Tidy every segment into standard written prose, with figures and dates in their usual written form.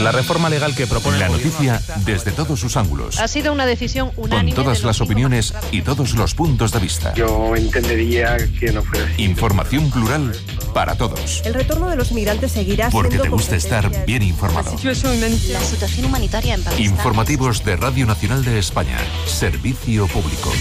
La reforma legal que propone la noticia desde todos sus ángulos. Ha sido una decisión unánime. Con todas las opiniones y todos los puntos de vista. Yo entendería que no fuera así. Información plural para todos. El retorno de los inmigrantes seguirá siendo... Porque te gusta estar bien informado. La situación humanitaria en Pakistán. Informativos de Radio Nacional de España. Servicio público.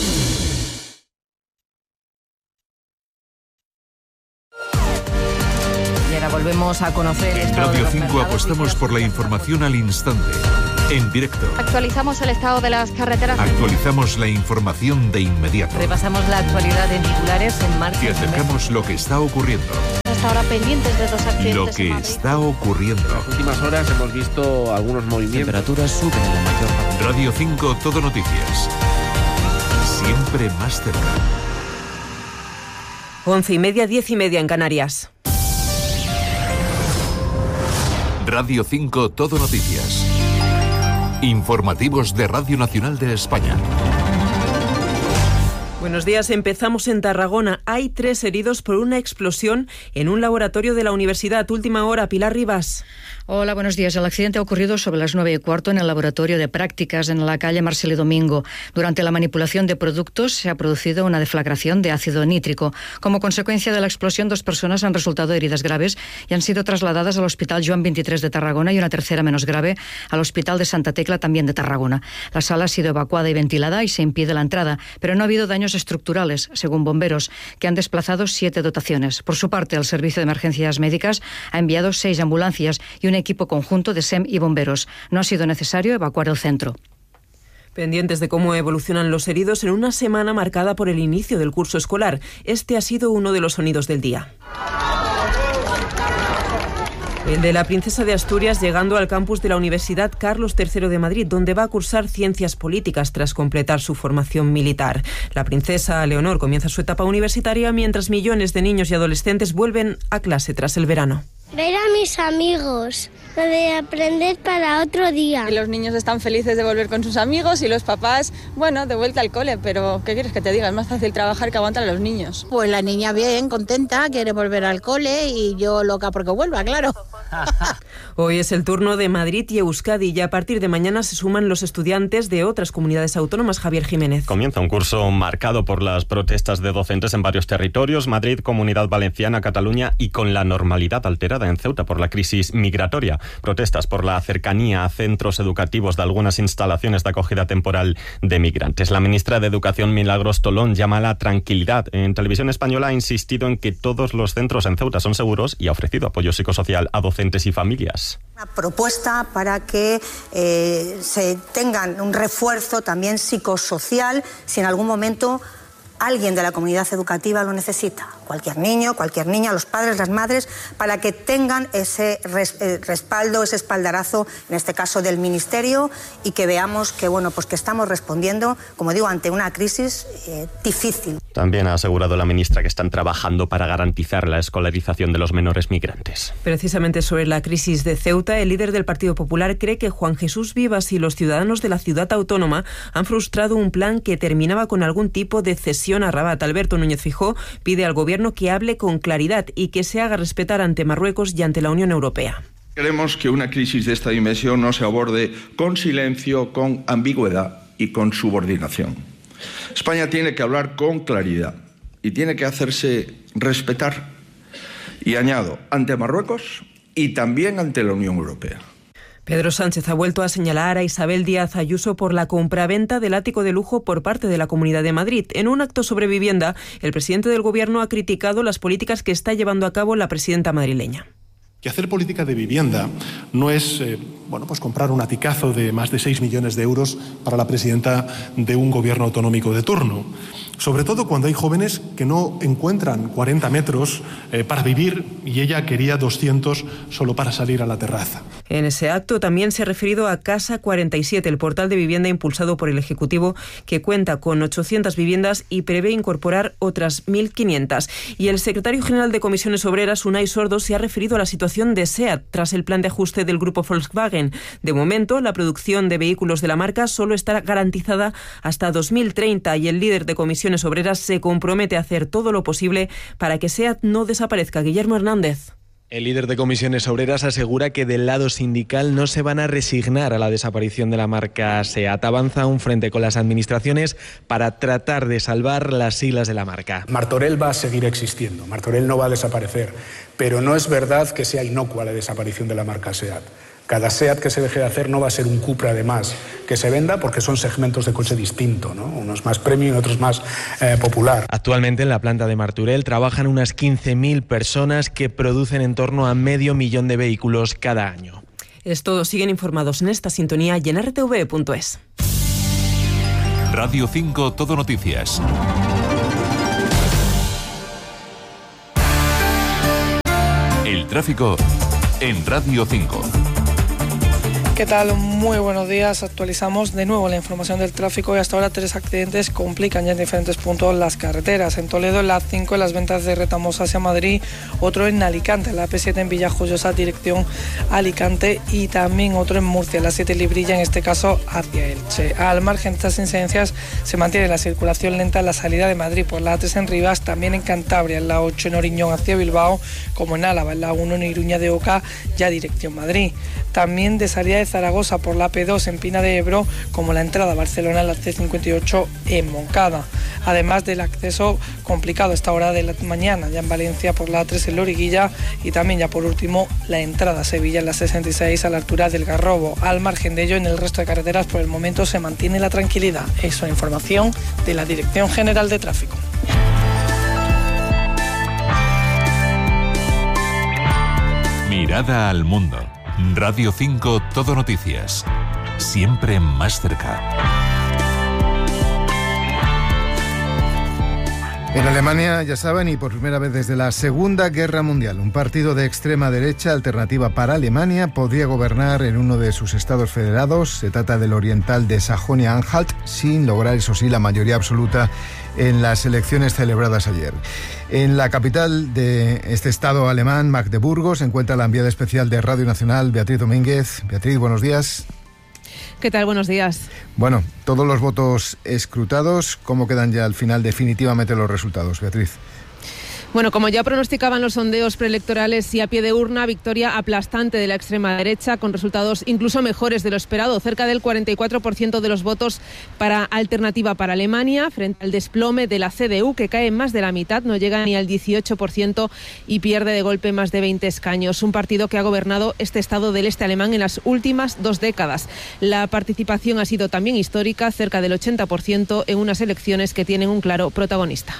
Volvemos a conocer... En Radio 5 apostamos por la información al instante, en directo. Actualizamos el estado de las carreteras. Actualizamos la información de inmediato. Repasamos la actualidad en titulares en marcha. Y acercamos lo que está ocurriendo. Hasta ahora pendientes de 2 accidentes. Lo que está ocurriendo. En las últimas horas hemos visto algunos movimientos. Temperaturas suben en la mayor parte. Radio 5 Todo Noticias. Siempre más cerca. 11:30, 10:30 en Canarias. Radio 5 Todo Noticias. Informativos de Radio Nacional de España. Buenos días, empezamos en Tarragona. Hay 3 heridos por una explosión en un laboratorio de la universidad. Última hora, Pilar Rivas. Hola, buenos días. El accidente ha ocurrido sobre las 9:15 en el laboratorio de prácticas en la calle Marcel y Domingo. Durante la manipulación de productos se ha producido una deflagración de ácido nítrico. Como consecuencia de la explosión, 2 personas han resultado heridas graves y han sido trasladadas al Hospital Joan 23 de Tarragona y una tercera menos grave al Hospital de Santa Tecla, también de Tarragona. La sala ha sido evacuada y ventilada y se impide la entrada, pero no ha habido daños estructurales, según bomberos, que han desplazado 7 dotaciones. Por su parte, el Servicio de Emergencias Médicas ha enviado 6 ambulancias y un equipo conjunto de SEM y bomberos. No ha sido necesario evacuar el centro. Pendientes de cómo evolucionan los heridos en una semana marcada por el inicio del curso escolar. Este ha sido uno de los sonidos del día. El de la princesa de Asturias llegando al campus de la Universidad Carlos III de Madrid, donde va a cursar Ciencias Políticas tras completar su formación militar. La princesa Leonor comienza su etapa universitaria mientras millones de niños y adolescentes vuelven a clase tras el verano. Ver a mis amigos, lo de aprender para otro día. Y los niños están felices de volver con sus amigos y los papás, bueno, de vuelta al cole, pero ¿qué quieres que te diga? Es más fácil trabajar que aguantar a los niños. Pues la niña bien, contenta, quiere volver al cole y yo loca porque vuelva, claro. Hoy es el turno de Madrid y Euskadi y a partir de mañana se suman los estudiantes de otras comunidades autónomas. Javier Jiménez. Comienza un curso marcado por las protestas de docentes en varios territorios, Madrid, Comunidad Valenciana, Cataluña y con la normalidad alterada en Ceuta por la crisis migratoria. Protestas por la cercanía a centros educativos de algunas instalaciones de acogida temporal de migrantes. La ministra de Educación, Milagros Tolón, llama a la tranquilidad. En Televisión Española ha insistido en que todos los centros en Ceuta son seguros y ha ofrecido apoyo psicosocial a docentes y familias. Una propuesta para que se tengan un refuerzo también psicosocial si en algún momento alguien de la comunidad educativa lo necesita. Cualquier niño, cualquier niña, los padres, las madres, para que tengan ese respaldo, ese espaldarazo, en este caso del Ministerio, y que veamos que, bueno, pues que estamos respondiendo, como digo, ante una crisis difícil. También ha asegurado la ministra que están trabajando para garantizar la escolarización de los menores migrantes. Precisamente sobre la crisis de Ceuta, el líder del Partido Popular cree que Juan Jesús Vivas y los ciudadanos de la ciudad autónoma han frustrado un plan que terminaba con algún tipo de cesión a Rabat. Alberto Núñez Feijóo pide al gobierno que hable con claridad y que se haga respetar ante Marruecos y ante la Unión Europea. Queremos que una crisis de esta dimensión no se aborde con silencio, con ambigüedad y con subordinación. España tiene que hablar con claridad y tiene que hacerse respetar. Y añado, ante Marruecos y también ante la Unión Europea. Pedro Sánchez ha vuelto a señalar a Isabel Díaz Ayuso por la compraventa del ático de lujo por parte de la Comunidad de Madrid. En un acto sobre vivienda, el presidente del Gobierno ha criticado las políticas que está llevando a cabo la presidenta madrileña. Que hacer política de vivienda no es pues comprar un aticazo de más de 6 millones de euros para la presidenta de un gobierno autonómico de turno. Sobre todo cuando hay jóvenes que no encuentran 40 metros para vivir y ella quería 200 solo para salir a la terraza. En ese acto también se ha referido a Casa 47, el portal de vivienda impulsado por el Ejecutivo que cuenta con 800 viviendas y prevé incorporar otras 1.500. Y el secretario general de Comisiones Obreras, Unai Sordo, se ha referido a la situación de SEAT tras el plan de ajuste del grupo Volkswagen. De momento, la producción de vehículos de la marca solo estará garantizada hasta 2030 y el líder de Comisiones Obreras se compromete a hacer todo lo posible para que SEAT no desaparezca. Guillermo Hernández. El líder de Comisiones Obreras asegura que del lado sindical no se van a resignar a la desaparición de la marca SEAT. Avanza un frente con las administraciones para tratar de salvar las siglas de la marca. Martorell va a seguir existiendo, Martorell no va a desaparecer, pero no es verdad que sea inocua la desaparición de la marca SEAT. Cada SEAT que se deje de hacer no va a ser un Cupra además que se venda, porque son segmentos de coche distinto, ¿no? Unos más premium y otros más popular. Actualmente en la planta de Martorell trabajan unas 15.000 personas que producen en torno a 500.000 de vehículos cada año. Es todo. Siguen informados en esta sintonía y en rtv.es. Radio 5 Todo Noticias. El tráfico en Radio 5. ¿Qué tal? Muy buenos días. Actualizamos de nuevo la información del tráfico y hasta ahora 3 accidentes complican ya en diferentes puntos las carreteras. En Toledo, en la A5, en las ventas de Retamosa hacia Madrid, otro en Alicante, en la AP7 en Villajoyosa, dirección Alicante, y también otro en Murcia, en la 7 Librilla, en este caso hacia Elche. Al margen de estas incidencias, se mantiene la circulación lenta en la salida de Madrid por la A3 en Rivas, también en Cantabria, en la 8 en Oriñón hacia Bilbao, como en Álava, en la 1 en Iruña de Oca, ya dirección Madrid. También de salida de Zaragoza por la P2 en Pina de Ebro, como la entrada a Barcelona en la C58 en Moncada. Además del acceso complicado a esta hora de la mañana ya en Valencia por la A3 en Loriguilla, y también ya por último la entrada a Sevilla en la 66 a la altura del Garrobo. Al margen de ello, en el resto de carreteras por el momento se mantiene la tranquilidad. Es una información de la Dirección General de Tráfico. Mirada al mundo. Radio 5 Todo Noticias. Siempre más cerca. En Alemania, ya saben, y por primera vez desde la Segunda Guerra Mundial, un partido de extrema derecha, Alternativa para Alemania, podría gobernar en uno de sus estados federados. Se trata del oriental de Sajonia-Anhalt, sin lograr, eso sí, la mayoría absoluta en las elecciones celebradas ayer. En la capital de este estado alemán, Magdeburgo, se encuentra la enviada especial de Radio Nacional, Beatriz Domínguez. Beatriz, buenos días. ¿Qué tal? Buenos días. Bueno, todos los votos escrutados, ¿cómo quedan ya al final definitivamente los resultados, Beatriz? Bueno, como ya pronosticaban los sondeos preelectorales y a pie de urna, victoria aplastante de la extrema derecha, con resultados incluso mejores de lo esperado. Cerca del 44% de los votos para Alternativa para Alemania, frente al desplome de la CDU, que cae más de la mitad, no llega ni al 18% y pierde de golpe más de 20 escaños. Un partido que ha gobernado este estado del este alemán en las últimas 2 décadas. La participación ha sido también histórica, cerca del 80%, en unas elecciones que tienen un claro protagonista.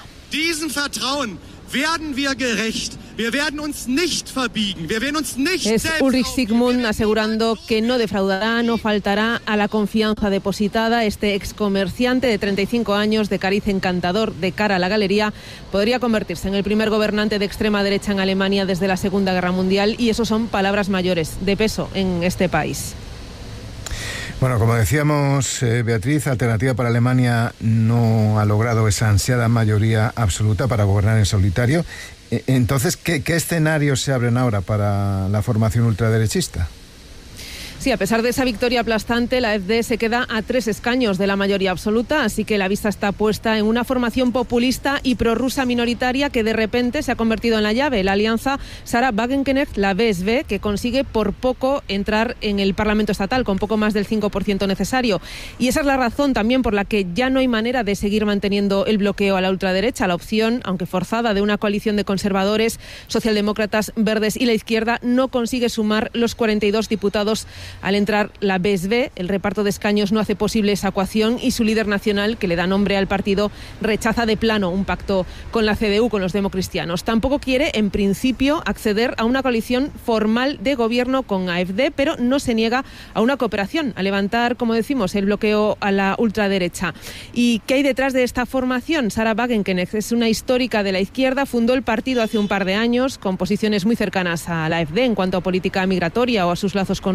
Es Ulrich Sigmund asegurando que no defraudará, no faltará a la confianza depositada. Este excomerciante de 35 años, de cariz encantador de cara a la galería, podría convertirse en el primer gobernante de extrema derecha en Alemania desde la Segunda Guerra Mundial, y eso son palabras mayores, de peso en este país. Bueno, como decíamos, Beatriz, Alternativa para Alemania no ha logrado esa ansiada mayoría absoluta para gobernar en solitario. Entonces, ¿qué escenarios se abren ahora para la formación ultraderechista? Sí, a pesar de esa victoria aplastante, la AfD se queda a 3 escaños de la mayoría absoluta, así que la vista está puesta en una formación populista y prorrusa minoritaria que de repente se ha convertido en la llave, la alianza Sarah Wagenknecht, la BSW, que consigue por poco entrar en el Parlamento estatal, con poco más del 5% necesario. Y esa es la razón también por la que ya no hay manera de seguir manteniendo el bloqueo a la ultraderecha. La opción, aunque forzada, de una coalición de conservadores, socialdemócratas, verdes y la izquierda no consigue sumar los 42 diputados. Al entrar la BSW, el reparto de escaños no hace posible esa ecuación, y su líder nacional, que le da nombre al partido, rechaza de plano un pacto con la CDU, con los democristianos. Tampoco quiere, en principio, acceder a una coalición formal de gobierno con AfD, pero no se niega a una cooperación, a levantar, como decimos, el bloqueo a la ultraderecha. ¿Y qué hay detrás de esta formación? Sarah Wagenknecht es una histórica de la izquierda, fundó el partido hace un par de años, con posiciones muy cercanas a la AfD en cuanto a política migratoria o a sus lazos con Rusia.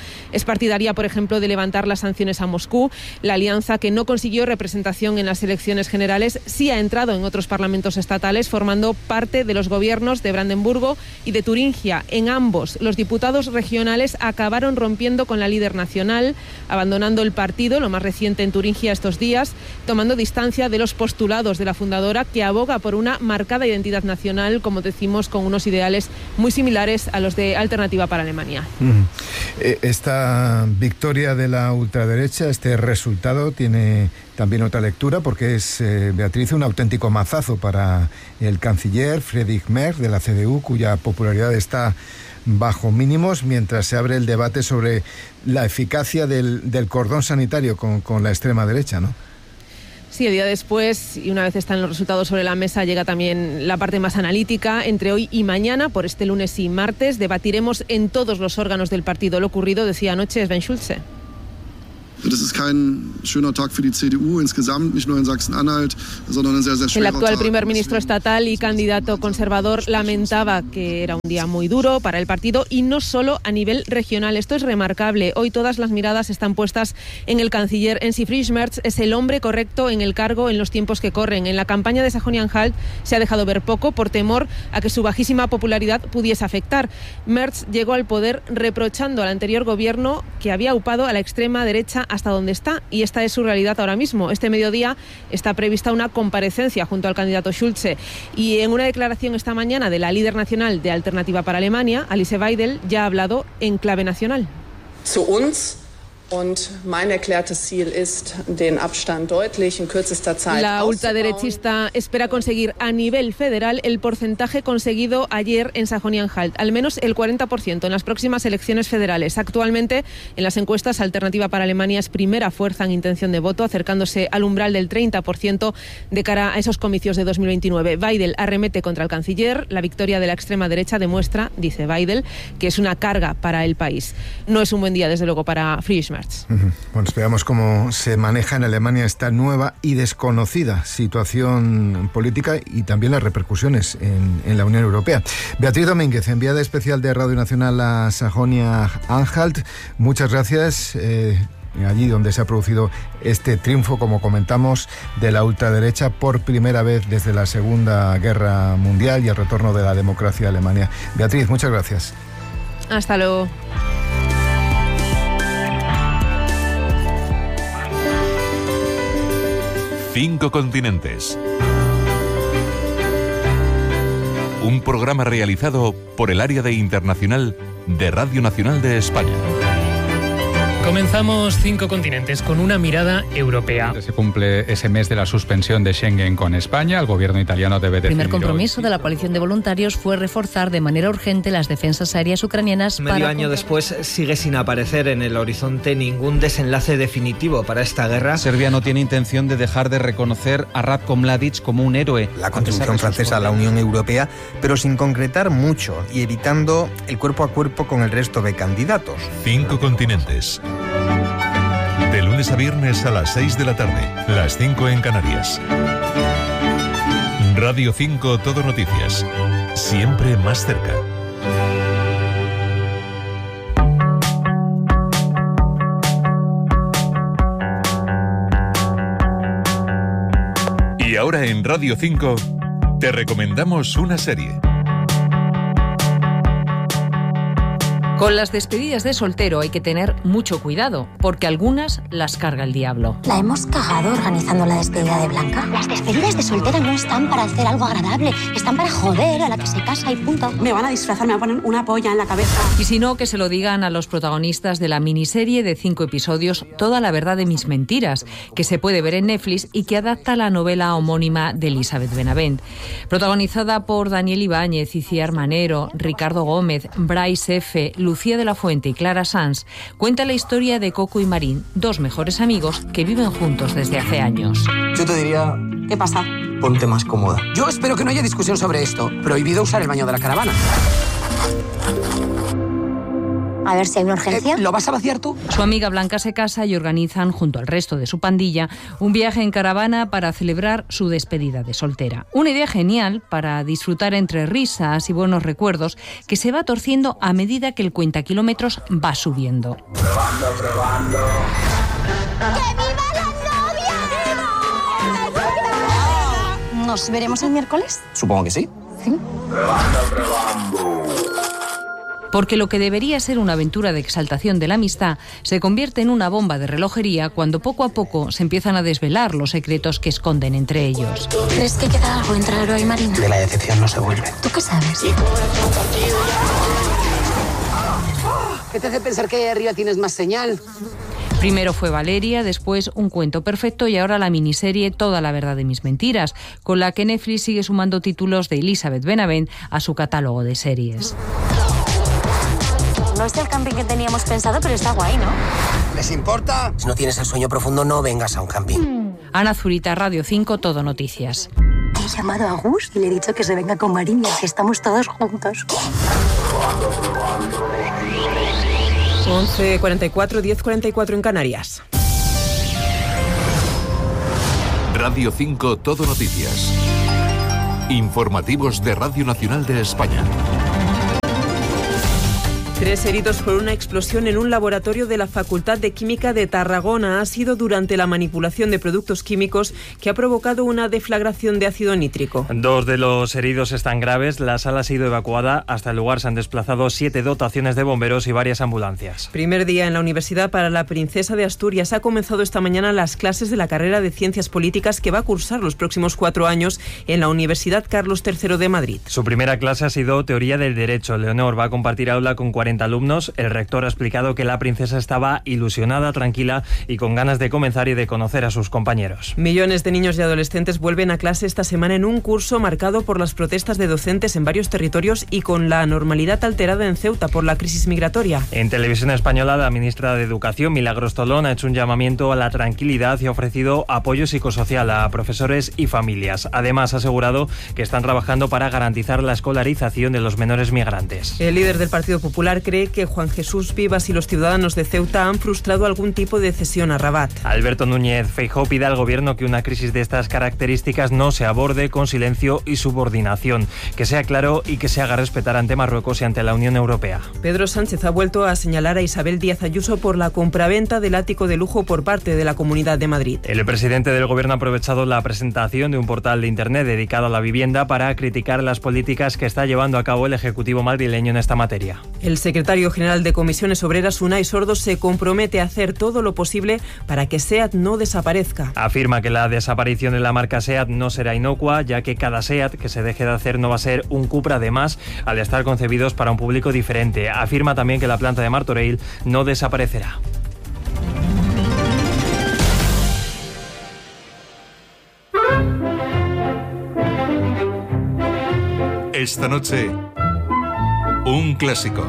Es partidaria, por ejemplo, de levantar las sanciones a Moscú. La alianza, que no consiguió representación en las elecciones generales, sí ha entrado en otros parlamentos estatales, formando parte de los gobiernos de Brandenburgo y de Turingia. En ambos, los diputados regionales acabaron rompiendo con la líder nacional, abandonando el partido, lo más reciente en Turingia estos días, tomando distancia de los postulados de la fundadora, que aboga por una marcada identidad nacional, como decimos, con unos ideales muy similares a los de Alternativa para Alemania. Esta victoria de la ultraderecha, este resultado, tiene también otra lectura, porque es, Beatriz, un auténtico mazazo para el canciller Friedrich Merz de la CDU, cuya popularidad está bajo mínimos, mientras se abre el debate sobre la eficacia del cordón sanitario con la extrema derecha, ¿no? Sí, el día después, y una vez están los resultados sobre la mesa, llega también la parte más analítica. Entre hoy y mañana, por este lunes y martes, debatiremos en todos los órganos del partido lo ocurrido, decía anoche Sven Schulze. El actual primer ministro estatal y candidato conservador lamentaba que era un día muy duro para el partido, y no solo a nivel regional. Esto es remarcable. Hoy todas las miradas están puestas en el canciller. Enzi Friedrich Merz es el hombre correcto en el cargo en los tiempos que corren. En la campaña de Sajonia-Anhalt se ha dejado ver poco por temor a que su bajísima popularidad pudiese afectar. Merz llegó al poder reprochando al anterior gobierno que había upado a la extrema derecha hasta donde está, y esta es su realidad ahora mismo. Este mediodía está prevista una comparecencia junto al candidato Schulze, y en una declaración esta mañana de la líder nacional de Alternativa para Alemania, Alice Weidel, ya ha hablado en clave nacional. Zu uns. La ultraderechista espera conseguir a nivel federal el porcentaje conseguido ayer en Sajonia-Anhalt, al menos el 40% en las próximas elecciones federales. Actualmente, en las encuestas, Alternativa para Alemania es primera fuerza en intención de voto, acercándose al umbral del 30% de cara a esos comicios de 2029. Weidel arremete contra el canciller. La victoria de la extrema derecha demuestra, dice Weidel, que es una carga para el país. No es un buen día, desde luego, para Friedrich Merz. Bueno, veamos cómo se maneja en Alemania esta nueva y desconocida situación política, y también las repercusiones en la Unión Europea. Beatriz Domínguez, enviada especial de Radio Nacional a Sajonia-Anhalt, muchas gracias. Allí donde se ha producido este triunfo, como comentamos, de la ultraderecha por primera vez desde la Segunda Guerra Mundial y el retorno de la democracia a Alemania. Beatriz, muchas gracias. Hasta luego. Cinco continentes. Un programa realizado por el área de internacional de Radio Nacional de España. Comenzamos Cinco Continentes con una mirada europea. Se cumple ese mes de la suspensión de Schengen con España. El gobierno italiano debe definir. El primer compromiso de la coalición de voluntarios fue reforzar de manera urgente las defensas aéreas ucranianas. Medio año después sigue sin aparecer en el horizonte ningún desenlace definitivo para esta guerra. Serbia no tiene intención de dejar de reconocer a Ratko Mladic como un héroe. La contribución francesa a la Unión Europea, pero sin concretar mucho y evitando el cuerpo a cuerpo con el resto de candidatos. Cinco continentes. De lunes a viernes a las 6 de la tarde, las 5 en Canarias. Radio 5 Todo Noticias. Siempre más cerca. Y ahora en Radio 5 te recomendamos una serie. Con las despedidas de soltero hay que tener mucho cuidado, porque algunas las carga el diablo. ¿La hemos cagado organizando la despedida de Blanca? Las despedidas de soltera no están para hacer algo agradable, están para joder a la que se casa y punto. Me van a disfrazar, me van a poner una polla en la cabeza. Y si no, que se lo digan a los protagonistas de la miniserie de 5 episodios Toda la verdad de mis mentiras, que se puede ver en Netflix y que adapta la novela homónima de Elizabeth Benavent. Protagonizada por Daniel Ibáñez, Iciar Manero, Ricardo Gómez, Bryce F., Lucía de la Fuente y Clara Sanz, cuenta la historia de Coco y Marín, dos mejores amigos que viven juntos desde hace años. Yo te diría... ¿Qué pasa? Ponte más cómoda. Yo espero que no haya discusión sobre esto. Prohibido usar el baño de la caravana. A ver si hay una urgencia. ¿Lo vas a vaciar tú? Su amiga Blanca se casa y organizan, junto al resto de su pandilla, un viaje en caravana para celebrar su despedida de soltera. Una idea genial para disfrutar entre risas y buenos recuerdos que se va torciendo a medida que el cuentakilómetros va subiendo. Probando. ¡Que viva la novia! ¿Nos veremos el miércoles? Supongo que sí. ¿Sí? Porque lo que debería ser una aventura de exaltación de la amistad se convierte en una bomba de relojería cuando poco a poco se empiezan a desvelar los secretos que esconden entre ellos. ¿Crees que queda algo entre Aroa y Marina? De la decepción no se vuelve. ¿Tú qué sabes? ¿Qué te hace pensar que ahí arriba tienes más señal? Primero fue Valeria, después Un cuento perfecto y ahora la miniserie Toda la verdad de mis mentiras, con la que Netflix sigue sumando títulos de Elizabeth Benavent a su catálogo de series. No es el camping que teníamos pensado, pero está guay, ¿no? ¿Les importa? Si no tienes el sueño profundo, no vengas a un camping. Ana Zurita, Radio 5, Todo Noticias. He llamado a Gus y le he dicho que se venga con Marina, que estamos todos juntos. 11:44, 10:44 en Canarias. Radio 5 Todo Noticias. Informativos de Radio Nacional de España. 3 heridos por una explosión en un laboratorio de la Facultad de Química de Tarragona. Ha sido durante la manipulación de productos químicos que ha provocado una deflagración de ácido nítrico. 2 de los heridos están graves. La sala ha sido evacuada. Hasta el lugar se han desplazado 7 dotaciones de bomberos y varias ambulancias. Primer día en la Universidad para la Princesa de Asturias. Ha comenzado esta mañana las clases de la carrera de Ciencias Políticas que va a cursar los próximos 4 años en la Universidad Carlos III de Madrid. Su primera clase ha sido Teoría del Derecho. Leonor va a compartir aula con 40 alumnos. El rector ha explicado que la princesa estaba ilusionada, tranquila y con ganas de comenzar y de conocer a sus compañeros. Millones de niños y adolescentes vuelven a clase esta semana en un curso marcado por las protestas de docentes en varios territorios y con la normalidad alterada en Ceuta por la crisis migratoria. En Televisión Española, la ministra de Educación, Milagros Tolón, ha hecho un llamamiento a la tranquilidad y ha ofrecido apoyo psicosocial a profesores y familias. Además, ha asegurado que están trabajando para garantizar la escolarización de los menores migrantes. El líder del Partido Popular cree que Juan Jesús Vivas y los ciudadanos de Ceuta han frustrado algún tipo de cesión a Rabat. Alberto Núñez Feijóo pide al gobierno que una crisis de estas características no se aborde con silencio y subordinación, que sea claro y que se haga respetar ante Marruecos y ante la Unión Europea. Pedro Sánchez ha vuelto a señalar a Isabel Díaz Ayuso por la compraventa del ático de lujo por parte de la Comunidad de Madrid. El presidente del gobierno ha aprovechado la presentación de un portal de internet dedicado a la vivienda para criticar las políticas que está llevando a cabo el Ejecutivo madrileño en esta materia. El secretario general de Comisiones Obreras, Unai Sordo, se compromete a hacer todo lo posible para que SEAT no desaparezca. Afirma que la desaparición de la marca SEAT no será inocua, ya que cada SEAT que se deje de hacer no va a ser un Cupra de más, al estar concebidos para un público diferente. Afirma también que la planta de Martorell no desaparecerá. Esta noche, un clásico.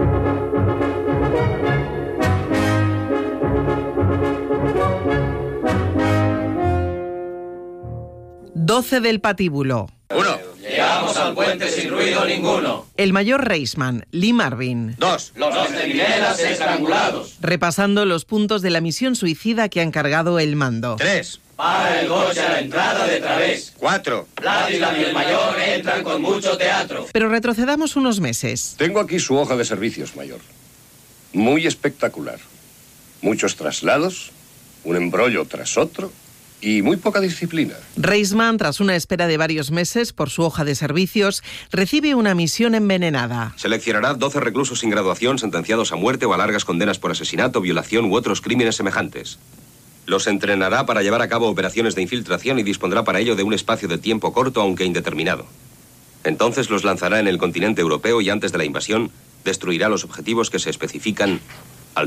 Doce del patíbulo. 1. Llegamos al puente sin ruido ninguno. El mayor Reisman, Lee Marvin. 2. Los centinelas estrangulados. Repasando los puntos de la misión suicida que ha encargado el mando. 3. Para el coche a la entrada de través. 4. Ladislas y el mayor entran con mucho teatro. Pero retrocedamos unos meses. Tengo aquí su hoja de servicios, mayor. Muy espectacular. Muchos traslados, un embrollo tras otro y muy poca disciplina. Reisman, tras una espera de varios meses por su hoja de servicios, recibe una misión envenenada. Seleccionará 12 reclusos sin graduación sentenciados a muerte o a largas condenas por asesinato, violación u otros crímenes semejantes. Los entrenará para llevar a cabo operaciones de infiltración y dispondrá para ello de un espacio de tiempo corto, aunque indeterminado. Entonces los lanzará en el continente europeo y antes de la invasión destruirá los objetivos que se especifican al dorso.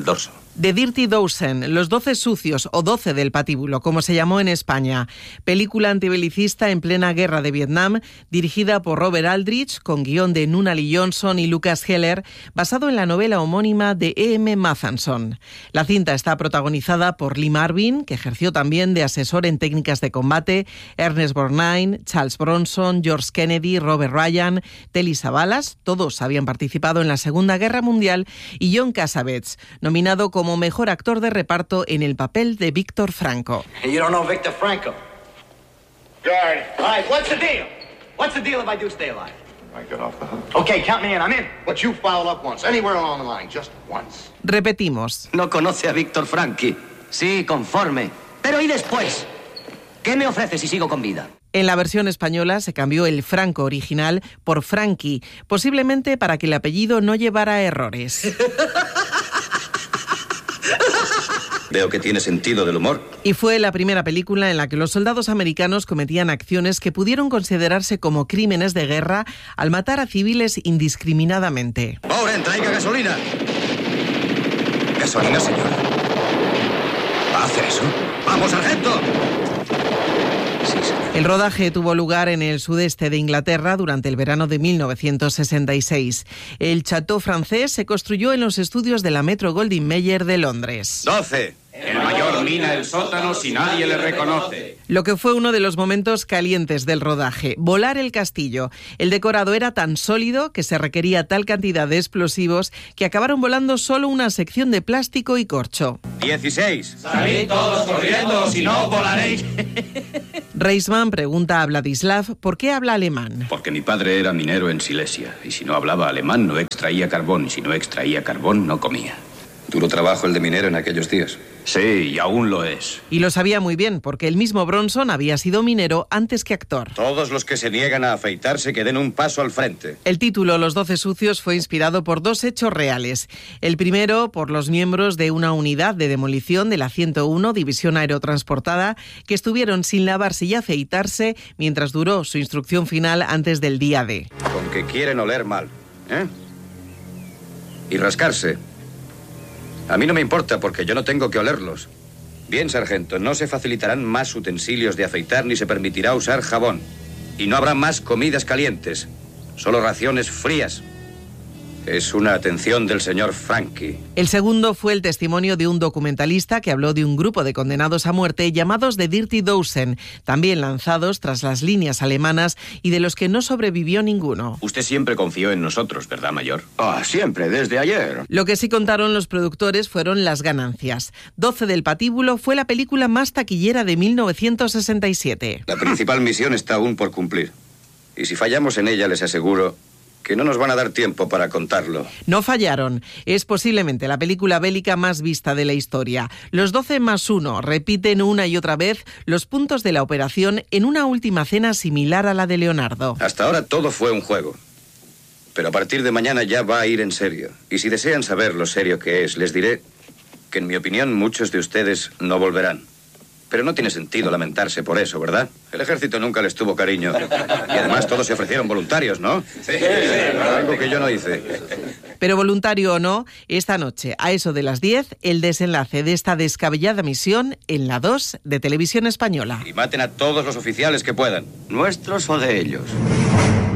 The Dirty Dozen, Los 12 sucios o 12 del patíbulo, como se llamó en España. Película antibelicista en plena guerra de Vietnam, dirigida por Robert Aldrich, con guión de Nunnally Johnson y Lucas Heller, basado en la novela homónima de E.M. Mathanson. La cinta está protagonizada por Lee Marvin, que ejerció también de asesor en técnicas de combate, Ernest Borgnine, Charles Bronson, George Kennedy, Robert Ryan, Telly Savalas, todos habían participado en la Segunda Guerra Mundial, y John Cassavetes, nominado como mejor actor de reparto en el papel de Víctor Franco. You don't know Victor Franco. Guard. All right, what's the deal? What's the deal if I do stay alive? I get off the hook. Okay, count me in, I'm in. But you fouled up once, anywhere along the line, just once. Repetimos. No conoce a Víctor Franchi. Sí, conforme. Pero ¿y después? ¿Qué me ofrece si sigo con vida? En la versión española se cambió el Franco original por Frankie, posiblemente para que el apellido no llevara errores. Veo que tiene sentido del humor. Y fue la primera película en la que los soldados americanos cometían acciones que pudieron considerarse como crímenes de guerra al matar a civiles indiscriminadamente. Bowden, traiga gasolina. Gasolina, señor. ¿Va a hacer eso? ¡Vamos, sargento! El rodaje tuvo lugar en el sudeste de Inglaterra durante el verano de 1966. El Chateau francés se construyó en los estudios de la Metro-Goldwyn-Mayer de Londres. 12. El mayor mina el sótano si nadie le reconoce. Lo que fue uno de los momentos calientes del rodaje, volar el castillo. El decorado era tan sólido que se requería tal cantidad de explosivos que acabaron volando solo una sección de plástico y corcho. 16. Salid todos corriendo, si no volaréis. Reisman pregunta a Vladislav por qué habla alemán. Porque mi padre era minero en Silesia, y si no hablaba alemán no extraía carbón, y si no extraía carbón no comía. Duro trabajo el de minero en aquellos días. Sí, y aún lo es. Y lo sabía muy bien, porque el mismo Bronson había sido minero antes que actor. Todos los que se niegan a afeitarse que den un paso al frente. El título Los 12 sucios fue inspirado por dos hechos reales. El primero, por los miembros de una unidad de demolición de la 101 División Aerotransportada, que estuvieron sin lavarse y afeitarse mientras duró su instrucción final antes del día D. Con que quieren oler mal, ¿eh? Y rascarse. A mí no me importa porque yo no tengo que olerlos. Bien, sargento, no se facilitarán más utensilios de afeitar ni se permitirá usar jabón. Y no habrá más comidas calientes, solo raciones frías. Es una atención del señor Franchi. El segundo fue el testimonio de un documentalista que habló de un grupo de condenados a muerte llamados The Dirty Dozen, también lanzados tras las líneas alemanas y de los que no sobrevivió ninguno. Usted siempre confió en nosotros, ¿verdad, mayor? Siempre, desde ayer. Lo que sí contaron los productores fueron las ganancias. 12 del patíbulo fue la película más taquillera de 1967. La principal misión está aún por cumplir. Y si fallamos en ella, les aseguro que no nos van a dar tiempo para contarlo. No fallaron. Es posiblemente la película bélica más vista de la historia. Los 12+1 repiten una y otra vez los puntos de la operación en una última cena similar a la de Leonardo. Hasta ahora todo fue un juego. Pero a partir de mañana ya va a ir en serio. Y si desean saber lo serio que es, les diré que en mi opinión muchos de ustedes no volverán. Pero no tiene sentido lamentarse por eso, ¿verdad? El ejército nunca les tuvo cariño. Y además todos se ofrecieron voluntarios, ¿no? Sí. Algo que yo no hice. Pero voluntario o no, esta noche, a eso de las 10, el desenlace de esta descabellada misión en la 2 de Televisión Española. Y maten a todos los oficiales que puedan. ¿Nuestros o de ellos?